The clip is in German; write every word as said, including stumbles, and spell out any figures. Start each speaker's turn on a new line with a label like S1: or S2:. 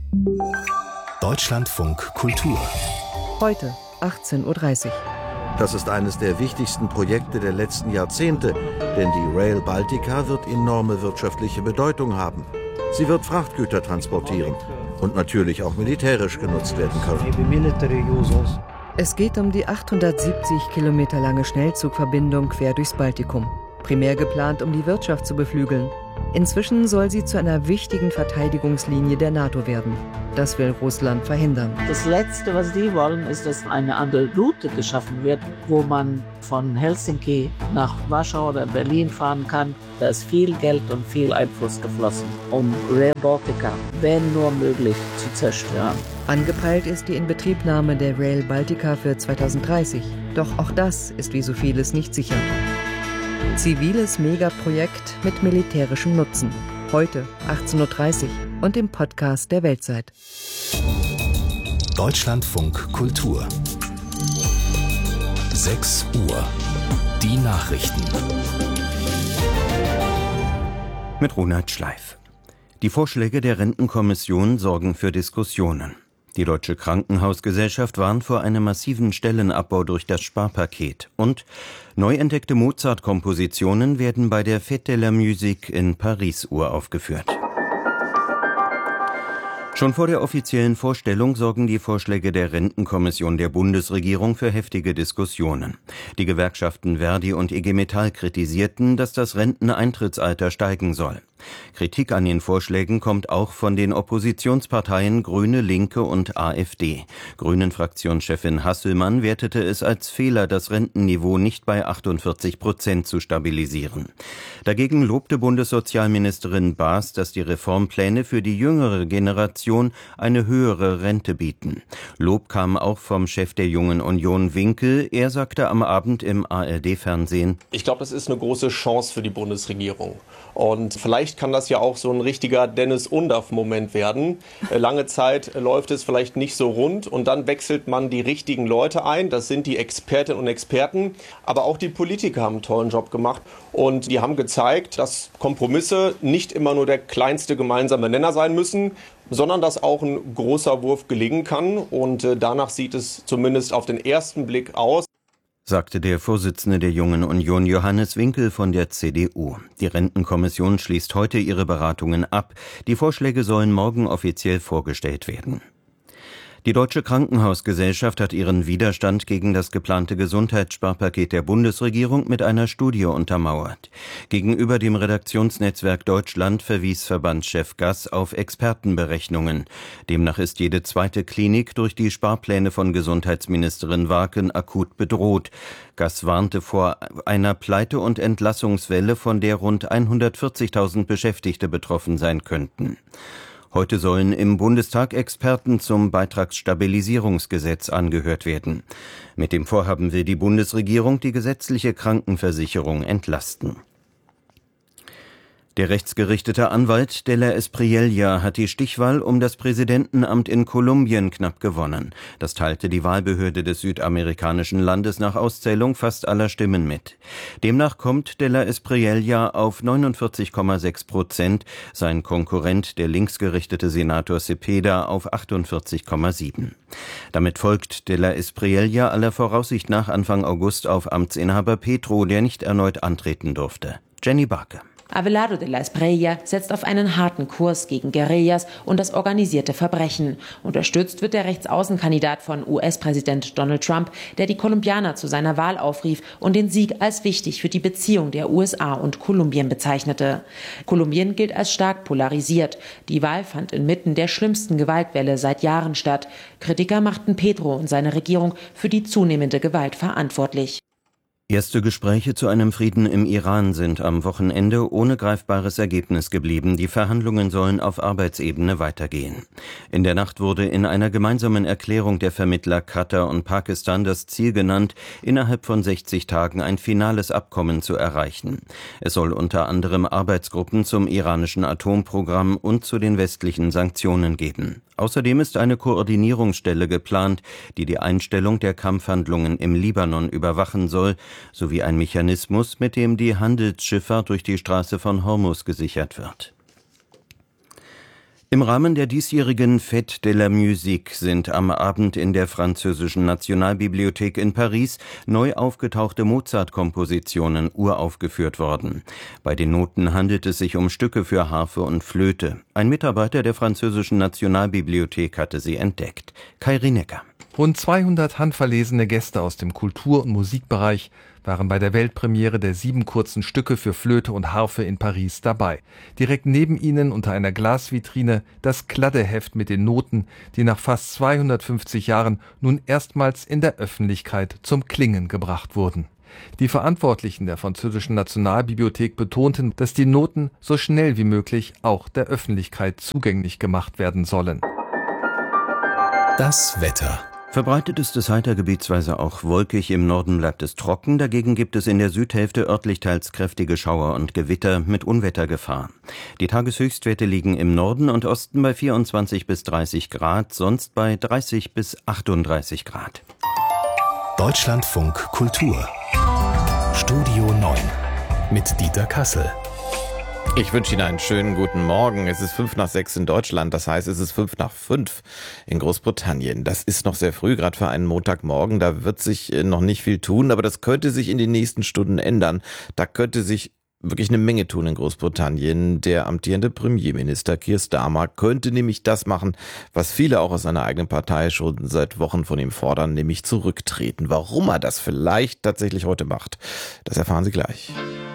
S1: Deutschlandfunk Kultur.
S2: Heute achtzehn Uhr dreißig.
S3: Das ist eines der wichtigsten Projekte der letzten Jahrzehnte, denn die Rail Baltica wird enorme wirtschaftliche Bedeutung haben. Sie wird Frachtgüter transportieren und natürlich auch militärisch genutzt werden können.
S2: Es geht um die achthundertsiebzig Kilometer lange Schnellzugverbindung quer durchs Baltikum. Primär geplant, um die Wirtschaft zu beflügeln. Inzwischen soll sie zu einer wichtigen Verteidigungslinie der NATO werden. Das will Russland verhindern.
S4: Das Letzte, was die wollen, ist, dass eine andere Route geschaffen wird, wo man von Helsinki nach Warschau oder Berlin fahren kann. Da ist viel Geld und viel Einfluss geflossen, um Rail Baltica, wenn nur möglich, zu zerstören.
S2: Angepeilt ist die Inbetriebnahme der Rail Baltica für zweitausenddreißig. Doch auch das ist wie so vieles nicht sicher. Ziviles Megaprojekt mit militärischem Nutzen. Heute achtzehn Uhr dreißig und im Podcast der Weltzeit.
S1: Deutschlandfunk Kultur. sechs Uhr. Die Nachrichten.
S5: Mit Ronald Schleif. Die Vorschläge der Rentenkommission sorgen für Diskussionen. Die Deutsche Krankenhausgesellschaft warnt vor einem massiven Stellenabbau durch das Sparpaket. Und neu entdeckte Mozart-Kompositionen werden bei der Fête de la Musique in Paris uraufgeführt. Schon vor der offiziellen Vorstellung sorgen die Vorschläge der Rentenkommission der Bundesregierung für heftige Diskussionen. Die Gewerkschaften Verdi und I G Metall kritisierten, dass das Renteneintrittsalter steigen soll. Kritik an den Vorschlägen kommt auch von den Oppositionsparteien Grüne, Linke und AfD. Grünen-Fraktionschefin Hasselmann wertete es als Fehler, das Rentenniveau nicht bei achtundvierzig Prozent zu stabilisieren. Dagegen lobte Bundessozialministerin Baas, dass die Reformpläne für die jüngere Generation eine höhere Rente bieten. Lob kam auch vom Chef der Jungen Union Winkel. Er sagte am Abend im A R D-Fernsehen:
S6: Ich glaube, das ist eine große Chance für die Bundesregierung. Und vielleicht kann das ja auch so ein richtiger Dennis-Undaff-Moment werden. Lange Zeit läuft es vielleicht nicht so rund und dann wechselt man die richtigen Leute ein. Das sind die Expertinnen und Experten. Aber auch die Politiker haben einen tollen Job gemacht. Und die haben gezeigt, dass Kompromisse nicht immer nur der kleinste gemeinsame Nenner sein müssen, sondern dass auch ein großer Wurf gelingen kann. Und danach sieht es zumindest auf den ersten Blick aus,
S5: sagte der Vorsitzende der Jungen Union Johannes Winkel von der C D U. Die Rentenkommission schließt heute ihre Beratungen ab. Die Vorschläge sollen morgen offiziell vorgestellt werden. Die Deutsche Krankenhausgesellschaft hat ihren Widerstand gegen das geplante Gesundheitssparpaket der Bundesregierung mit einer Studie untermauert. Gegenüber dem Redaktionsnetzwerk Deutschland verwies Verbandschef Gass auf Expertenberechnungen. Demnach ist jede zweite Klinik durch die Sparpläne von Gesundheitsministerin Warken akut bedroht. Gass warnte vor einer Pleite- und Entlassungswelle, von der rund hundertvierzigtausend Beschäftigte betroffen sein könnten. Heute sollen im Bundestag Experten zum Beitragsstabilisierungsgesetz angehört werden. Mit dem Vorhaben will die Bundesregierung die gesetzliche Krankenversicherung entlasten. Der rechtsgerichtete Anwalt de la Espriella hat die Stichwahl um das Präsidentenamt in Kolumbien knapp gewonnen. Das teilte die Wahlbehörde des südamerikanischen Landes nach Auszählung fast aller Stimmen mit. Demnach kommt de la Espriella auf neunundvierzig Komma sechs Prozent, sein Konkurrent, der linksgerichtete Senator Cepeda, auf achtundvierzig Komma sieben. Damit folgt de la Espriella aller Voraussicht nach Anfang August auf Amtsinhaber Petro, der nicht erneut antreten durfte. Jenny Barke.
S7: Abelardo de la Espriella setzt auf einen harten Kurs gegen Guerillas und das organisierte Verbrechen. Unterstützt wird der Rechtsaußenkandidat von U S-Präsident Donald Trump, der die Kolumbianer zu seiner Wahl aufrief und den Sieg als wichtig für die Beziehung der U S A und Kolumbien bezeichnete. Kolumbien gilt als stark polarisiert. Die Wahl fand inmitten der schlimmsten Gewaltwelle seit Jahren statt. Kritiker machten Petro und seine Regierung für die zunehmende Gewalt verantwortlich.
S5: Erste Gespräche zu einem Frieden im Iran sind am Wochenende ohne greifbares Ergebnis geblieben. Die Verhandlungen sollen auf Arbeitsebene weitergehen. In der Nacht wurde in einer gemeinsamen Erklärung der Vermittler Katar und Pakistan das Ziel genannt, innerhalb von sechzig Tagen ein finales Abkommen zu erreichen. Es soll unter anderem Arbeitsgruppen zum iranischen Atomprogramm und zu den westlichen Sanktionen geben. Außerdem ist eine Koordinierungsstelle geplant, die die Einstellung der Kampfhandlungen im Libanon überwachen soll, sowie ein Mechanismus, mit dem die Handelsschifffahrt durch die Straße von Hormuz gesichert wird. Im Rahmen der diesjährigen Fête de la Musique sind am Abend in der französischen Nationalbibliothek in Paris neu aufgetauchte Mozart-Kompositionen uraufgeführt worden. Bei den Noten handelt es sich um Stücke für Harfe und Flöte. Ein Mitarbeiter der französischen Nationalbibliothek hatte sie entdeckt. Kai Rinecker.
S8: Rund zweihundert handverlesene Gäste aus dem Kultur- und Musikbereich waren bei der Weltpremiere der sieben kurzen Stücke für Flöte und Harfe in Paris dabei. Direkt neben ihnen unter einer Glasvitrine das Kladdeheft mit den Noten, die nach fast zweihundertfünfzig Jahren nun erstmals in der Öffentlichkeit zum Klingen gebracht wurden. Die Verantwortlichen der französischen Nationalbibliothek betonten, dass die Noten so schnell wie möglich auch der Öffentlichkeit zugänglich gemacht werden sollen.
S1: Das Wetter.
S5: Verbreitet ist es heiter, gebietsweise auch wolkig, im Norden bleibt es trocken, dagegen gibt es in der Südhälfte örtlich teils kräftige Schauer und Gewitter mit Unwettergefahr. Die Tageshöchstwerte liegen im Norden und Osten bei vierundzwanzig bis dreißig Grad, sonst bei dreißig bis achtunddreißig Grad.
S1: Deutschlandfunk Kultur. Studio neun mit Dieter Kassel.
S9: Ich wünsche Ihnen einen schönen guten Morgen. Es ist fünf nach sechs in Deutschland, das heißt, es ist fünf nach fünf in Großbritannien. Das ist noch sehr früh, gerade für einen Montagmorgen. Da wird sich noch nicht viel tun, aber das könnte sich in den nächsten Stunden ändern. Da könnte sich wirklich eine Menge tun in Großbritannien. Der amtierende Premierminister Keir Starmer könnte nämlich das machen, was viele auch aus seiner eigenen Partei schon seit Wochen von ihm fordern, nämlich zurücktreten. Warum er das vielleicht tatsächlich heute macht, das erfahren Sie gleich.